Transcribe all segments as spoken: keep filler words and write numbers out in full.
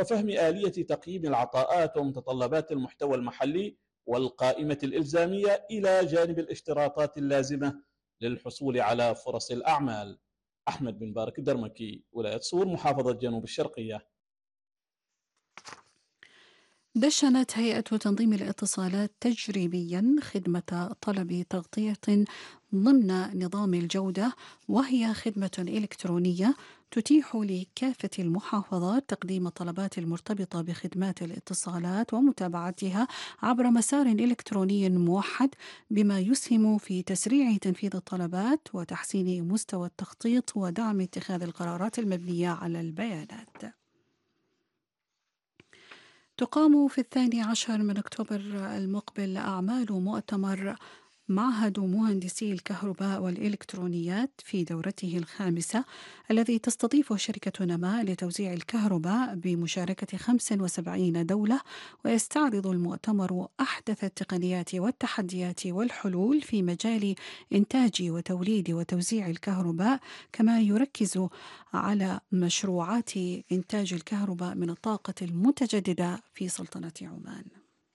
وفهم آلية تقييم العطاءات ومتطلبات المحتوى المحلي والقائمة الإلزامية، إلى جانب الاشتراطات اللازمة للحصول على فرص الأعمال. أحمد بن بارك الدرمكي، ولاية صور، محافظة جنوب الشرقية. دشنت هيئة تنظيم الاتصالات تجريبيا خدمة طلب تغطية ضمن نظام الجودة، وهي خدمة إلكترونية تتيح لكافة المحافظات تقديم الطلبات المرتبطة بخدمات الاتصالات ومتابعتها عبر مسار إلكتروني موحد، بما يسهم في تسريع تنفيذ الطلبات وتحسين مستوى التخطيط ودعم اتخاذ القرارات المبنية على البيانات. تقام في الثاني عشر من أكتوبر المقبل أعمال مؤتمر معهد مهندسي الكهرباء والإلكترونيات في دورته الخامسة، الذي تستضيفه شركة نماء لتوزيع الكهرباء بمشاركة خمس وسبعين دولة. ويستعرض المؤتمر أحدث التقنيات والتحديات والحلول في مجال إنتاج وتوليد وتوزيع الكهرباء، كما يركز على مشروعات إنتاج الكهرباء من الطاقة المتجددة في سلطنة عمان.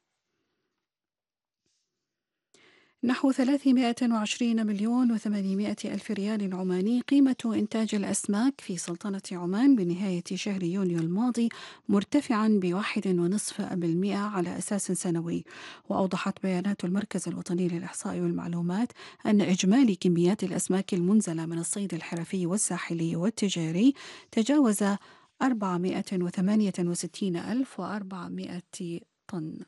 نحو ثلاثمائة وعشرين مليون وثمانمائة ألف ريال عماني قيمة إنتاج الأسماك في سلطنة عمان بنهاية شهر يونيو الماضي، مرتفعا بواحد ونصف بالمئة على أساس سنوي. وأوضحت بيانات المركز الوطني للإحصاء والمعلومات أن إجمالي كميات الأسماك المنزلة من الصيد الحرفي والساحلي والتجاري تجاوز أربعمائة وثمانية وستين ألف وأربعمائة طن.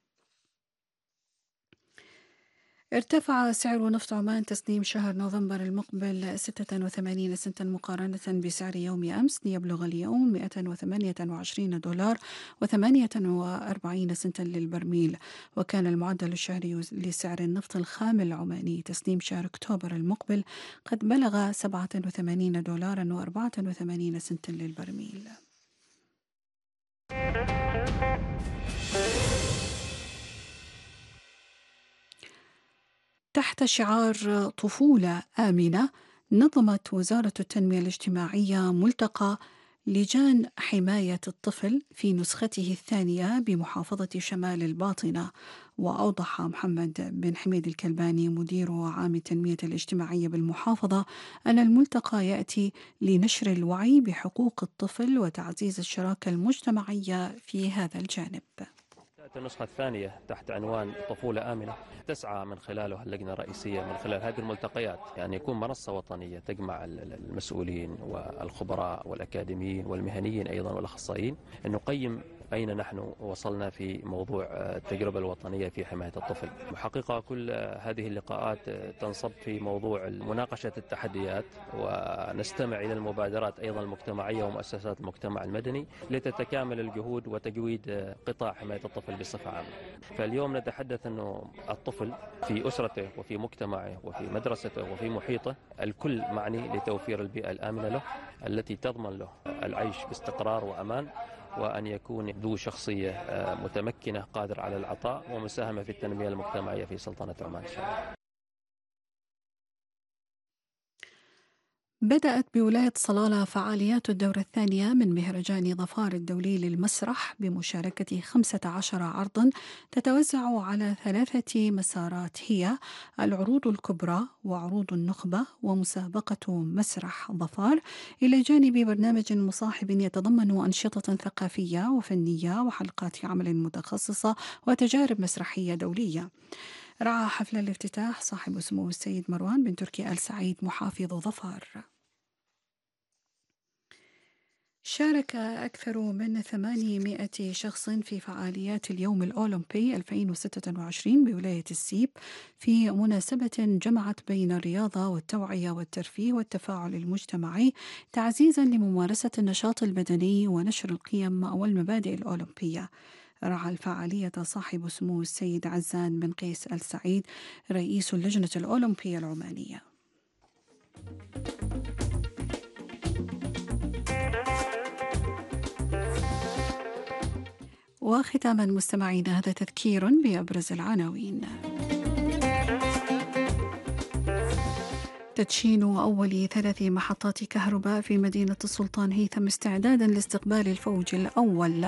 ارتفع سعر نفط عمان تسليم شهر نوفمبر المقبل ستة وثمانين سنتا مقارنة بسعر يوم أمس، ليبلغ اليوم مائة وثمانية وعشرين دولار وثمانية وأربعين سنتا للبرميل. وكان المعدل الشهري لسعر النفط الخام العماني تسليم شهر أكتوبر المقبل قد بلغ سبعة وثمانين دولارا وأربعة وثمانين سنتا للبرميل. تحت شعار طفولة آمنة، نظمت وزارة التنمية الاجتماعية ملتقى لجان حماية الطفل في نسخته الثانية بمحافظة شمال الباطنة. وأوضح محمد بن حميد الكلباني مدير عام التنمية الاجتماعية بالمحافظة أن الملتقى يأتي لنشر الوعي بحقوق الطفل وتعزيز الشراكة المجتمعية في هذا الجانب. النسخة الثانية تحت عنوان طفولة آمنة تسعى من خلاله اللجنة الرئيسية من خلال هذه الملتقيات يعني يكون منصة وطنية تجمع المسؤولين والخبراء والأكاديميين والمهنيين أيضا والأخصائيين أن نقيم أين نحن وصلنا في موضوع التجربة الوطنية في حماية الطفل. حقيقة كل هذه اللقاءات تنصب في موضوع مناقشة التحديات، ونستمع إلى المبادرات أيضا المجتمعية ومؤسسات المجتمع المدني لتتكامل الجهود وتجويد قطاع حماية الطفل بصفة عامة. فاليوم نتحدث أنه الطفل في أسرته وفي مجتمعه وفي مدرسته وفي محيطه الكل معني لتوفير البيئة الآمنة له التي تضمن له العيش باستقرار وأمان، وأن يكون ذو شخصية متمكنة قادر على العطاء ومساهمة في التنمية المجتمعية في سلطنة عمان. بدأت بولاية صلالة فعاليات الدورة الثانية من مهرجان ظفار الدولي للمسرح بمشاركة خمسة عشر عرضا تتوزع على ثلاثة مسارات، هي العروض الكبرى وعروض النخبة ومسابقة مسرح ظفار، إلى جانب برنامج مصاحب يتضمن أنشطة ثقافية وفنية وحلقات عمل متخصصة وتجارب مسرحية دولية. رعى حفل الافتتاح صاحب سمو السيد مروان بن تركي آل سعيد محافظ ظفار. شارك أكثر من ثمانمائة شخص في فعاليات اليوم الأولمبي ألفين وستة وعشرين بولاية السيب، في مناسبة جمعت بين الرياضة والتوعية والترفيه والتفاعل المجتمعي، تعزيزا لممارسة النشاط البدني ونشر القيم والمبادئ الأولمبية. رعى الفعالية صاحب سمو السيد عزان بن قيس آل سعيد رئيس اللجنة الأولمبية العمانية. وختاما مستمعينا، هذا تذكير بأبرز العناوين. تدشين أول ثلاث محطات كهرباء في مدينة السلطان هيثم استعدادا لاستقبال الفوج الأول